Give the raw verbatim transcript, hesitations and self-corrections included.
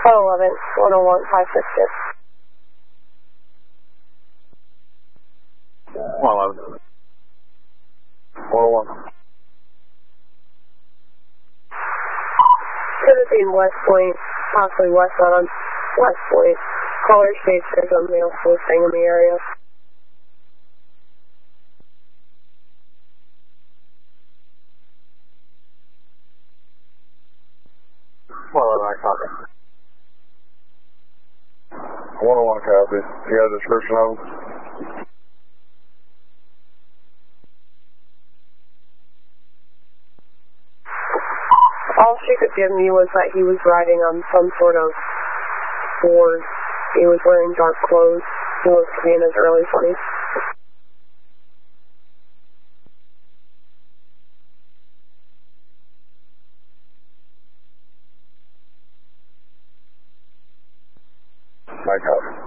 eleven, one oh one, five six six. one eleven. one oh one. Could have been West Point, possibly West on West Point. Caller states there's a male posting in the area. one eleven, I copy. one oh one copy. You got a description of him? All she could give me was that he was riding on some sort of board. He was wearing dark clothes. He looked to be in his early twenties. I copy.